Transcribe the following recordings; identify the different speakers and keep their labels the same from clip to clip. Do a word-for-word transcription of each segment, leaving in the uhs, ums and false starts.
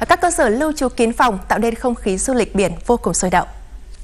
Speaker 1: Các cơ sở lưu trú kín phòng tạo nên không khí du lịch biển vô cùng sôi động.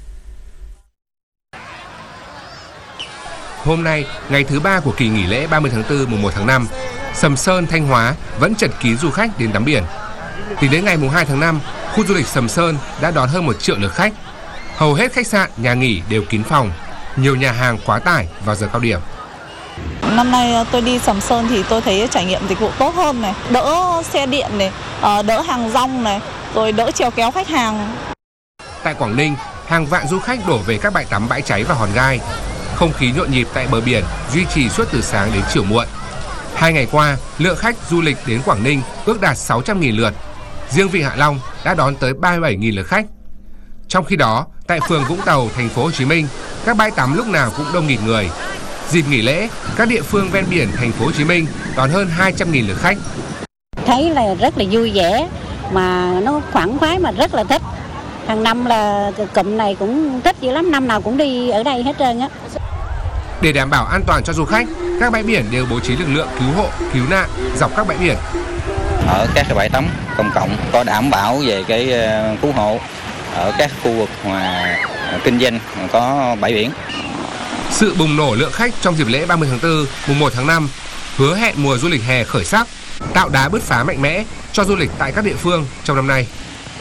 Speaker 2: Hôm nay, ngày thứ ba của kỳ nghỉ lễ ba mươi tháng tư mùng một tháng năm, Sầm Sơn, Thanh Hóa vẫn chật kín du khách đến tắm biển. Tính đến ngày mùng hai tháng năm, khu du lịch Sầm Sơn đã đón hơn một triệu lượt khách. Hầu hết khách sạn, nhà nghỉ đều kín phòng, nhiều nhà hàng quá tải vào giờ cao điểm.
Speaker 3: Năm nay tôi đi Sầm Sơn thì tôi thấy trải nghiệm dịch vụ tốt hơn này, đỡ xe điện này, đỡ hàng rong này, rồi đỡ chèo kéo khách hàng.
Speaker 2: Tại Quảng Ninh, hàng vạn du khách đổ về các bãi tắm Bãi Cháy và Hòn Gai. Không khí nhộn nhịp tại bờ biển duy trì suốt từ sáng đến chiều muộn. Hai ngày qua, lượng khách du lịch đến Quảng Ninh ước đạt sáu trăm nghìn lượt. Riêng Vịnh Hạ Long đã đón tới ba mươi bảy nghìn lượt khách. Trong khi đó, tại phường Vũng Tàu, thành phố Hồ Chí Minh, các bãi tắm lúc nào cũng đông nghịt người. Dịp nghỉ lễ, các địa phương ven biển thành phố Hồ Chí Minh đón hơn hai trăm nghìn lượt khách.
Speaker 4: Thấy là rất là vui vẻ, mà nó khoản khoái mà rất là thích. Hàng năm là cụm này cũng thích dữ lắm, năm nào cũng đi ở đây hết trơn á.
Speaker 2: Để đảm bảo an toàn cho du khách, các bãi biển đều bố trí lực lượng cứu hộ, cứu nạn dọc các bãi biển.
Speaker 5: Ở các cái bãi tắm công cộng có đảm bảo về cái cứu hộ ở các khu vực mà kinh doanh có bãi biển.
Speaker 2: Sự bùng nổ lượng khách trong dịp lễ ba mươi tháng tư, mùng một tháng năm hứa hẹn mùa du lịch hè khởi sắc, tạo đá bứt phá mạnh mẽ cho du lịch tại các địa phương trong năm nay.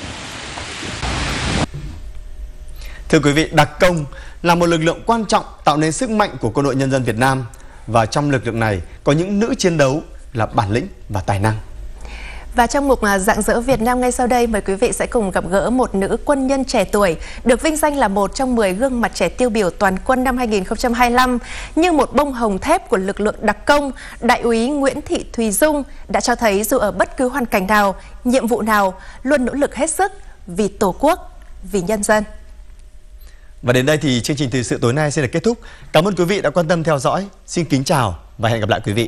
Speaker 6: Thưa quý vị, đặc công là một lực lượng quan trọng tạo nên sức mạnh của Quân đội Nhân dân Việt Nam. Và trong lực lượng này có những nữ chiến đấu là bản lĩnh và tài năng.
Speaker 1: Và trong mục Rạng rỡ Việt Nam ngay sau đây, mời quý vị sẽ cùng gặp gỡ một nữ quân nhân trẻ tuổi được vinh danh là một trong mười gương mặt trẻ tiêu biểu toàn quân năm hai nghìn không trăm hai mươi lăm. Như một bông hồng thép của lực lượng đặc công, Đại úy Nguyễn Thị Thùy Dung đã cho thấy dù ở bất cứ hoàn cảnh nào, nhiệm vụ nào, luôn nỗ lực hết sức vì Tổ quốc, vì nhân dân.
Speaker 6: Và đến đây thì chương trình thời sự tối nay sẽ được kết thúc. Cảm ơn quý vị đã quan tâm theo dõi. Xin kính chào và hẹn gặp lại quý vị.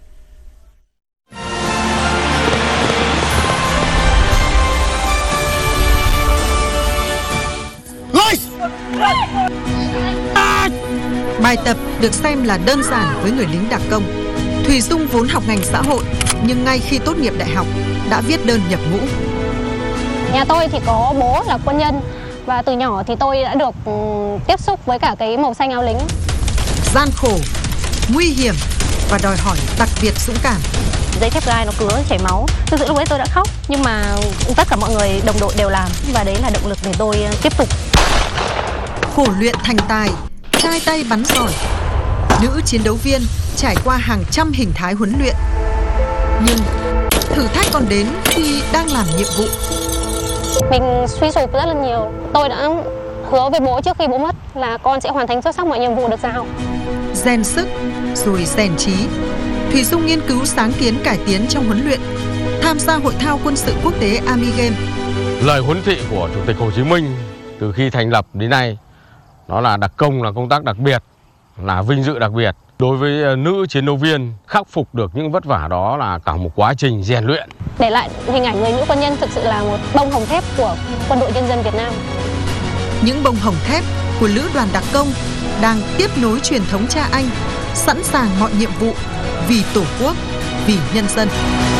Speaker 7: Bài tập được xem là đơn giản với người lính đặc công. Thùy Dung vốn học ngành xã hội, nhưng ngay khi tốt nghiệp đại học đã viết đơn nhập ngũ.
Speaker 8: Nhà tôi thì có bố là quân nhân, và từ nhỏ thì tôi đã được tiếp xúc với cả cái màu xanh áo lính.
Speaker 7: Gian khổ, nguy hiểm và đòi hỏi đặc biệt dũng cảm.
Speaker 8: Dây thép gai nó cứ chảy máu. Thực sự lúc ấy tôi đã khóc, nhưng mà tất cả mọi người đồng đội đều làm, và đấy là động lực để tôi tiếp tục.
Speaker 7: Khổ luyện thành tài, trai tay bắn giỏi. Nữ chiến đấu viên trải qua hàng trăm hình thái huấn luyện. Nhưng thử thách còn đến khi đang làm nhiệm vụ.
Speaker 8: Mình suy sụp rất là nhiều. Tôi đã hứa với bố trước khi bố mất là con sẽ hoàn thành xuất sắc mọi nhiệm vụ được giao.
Speaker 7: Rèn sức rồi rèn trí. Thùy Dung nghiên cứu sáng kiến cải tiến trong huấn luyện, tham gia hội thao quân sự quốc tế Army Game.
Speaker 9: Lời huấn thị của Chủ tịch Hồ Chí Minh từ khi thành lập đến nay, đó là đặc công là công tác đặc biệt, là vinh dự đặc biệt. Đối với nữ chiến đấu viên, khắc phục được những vất vả đó là cả một quá trình rèn luyện.
Speaker 8: Để lại hình ảnh người nữ quân nhân thực sự là một bông hồng thép của Quân đội Nhân dân Việt Nam.
Speaker 7: Những bông hồng thép của lữ đoàn đặc công đang tiếp nối truyền thống cha anh, sẵn sàng mọi nhiệm vụ vì Tổ quốc, vì nhân dân.